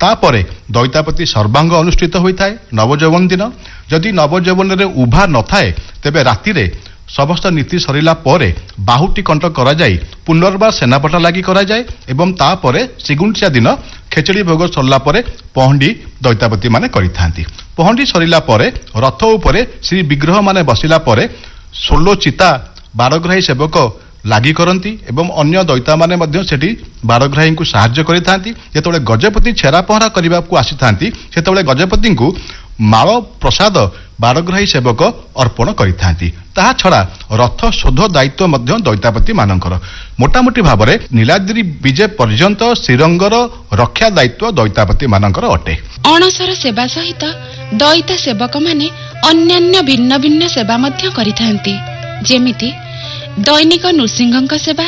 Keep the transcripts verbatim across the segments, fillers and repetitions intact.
तापरे दैतापति सर्वांग अनुष्ठित होता है नवजौवन दिन। जदि नवजौवन रे उभा न थाए तेबे राति रे समस्त नीति सरिला परे बाहुटी कंठ करा जाय पुनर्बार सेनापटा लागि करा जाय एवं तापरे श्रीगुंडिचा दिन खेचड़ी भोग सरला परे पहंडी दैतापति माने करिथांती। पहंडी सरिला परे रथ उपरे श्री विग्रह माने बसिला परे सोलो चिता बारग्राही सेवक लागि करती एवं अन्य दैता माने मध्य सेठी बारग्राही को साहाय्य करिथांती। जेतेबेले गजपति छेरा पहरा करबा को आसीथांती सेतेबेले गजपति को माଳ प्रसाद बारग्राही सेवक अर्पण करिथांती। ताहा छड़ा रथ शोध दायित्व मध्य दैतापति मानकर मोटामोटी भाव में नीलाद्री विजय पर्यंत श्रीरंगर रक्षा दायित्व दैतापति मानकर अटे। अणसर सेवा सहित दैता सेवक माने अन्यान्य भिन्न भिन्न सेवा मध्य करिथांती। जेमिति दैनिक नृसिंहଙ୍କ सेवा,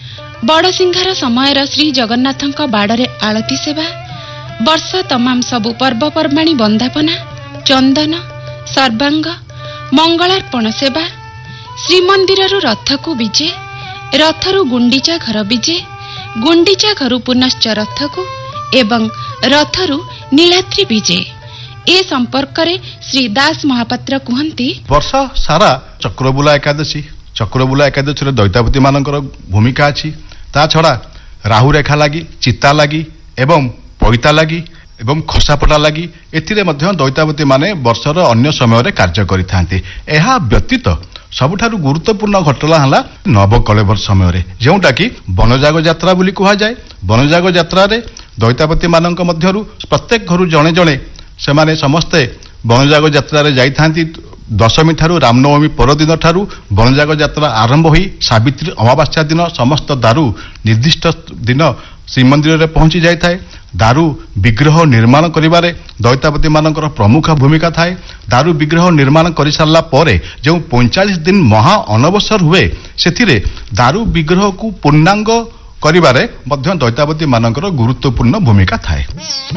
बड़ सिंहार समयर श्री जगन्नाथଙ୍କ बाड़े आलती सेवा, वर्ष तमाम सबु पर्वपर्वाणी बंदापना, चंदन सर्वांग मंगलार्पण सेवा, श्रीमंदिररु रथकु विजे, रथरु गुंडीचा घर विजे, गुंडीचा घरु पुनश्च रथकु एवं रथरु नीलाद्री विजे। ए संपर्क रे श्री दास महापात्र कहती वर्ष सारा चक्रबुला एकादशी चक्रबुला एकादशी दैतापति मानकर भूमिका अच्छी। ता छड़ा राहु रेखा लगी चिता लगी एवं पैता लगी एवं खसापटा लगी एथिरे मध्य दैतापति माने वर्षर अन्य समय कार्य करिथांती। एहा व्यतीत सबुठारु गुरुत्वपूर्ण घटना हला नवकलेवर समय जोटा कि वनजाग यात्रा बोली कहा जाए। वनजाग यात्रा रे दैतापति मानक मध्यरु प्रत्येक घरु जणे जणे से माने समस्ते वनजाग यात्रा रे जाइथांती। दशमी ठारू रामनवमी परदिन ठारू वनजाग यात्रा आरंभ होई सावित्री अमावास्या दिन समस्त दारू निर्दिष्ट दिन श्रीमंदिर रे पहुंची जाय थाए। दारू विग्रह निर्माण करिबारे दैतापति मानकर प्रमुख भूमिका थाए। दारू विग्रह निर्माण करि सारला परे जो पैंतालीस दिन महा अनवसर हुए सेथिरे दारू विग्रह को पूर्णांग करिबारे मध्य दैतापति मानकर गुरुत्वपूर्ण भूमिका थाए।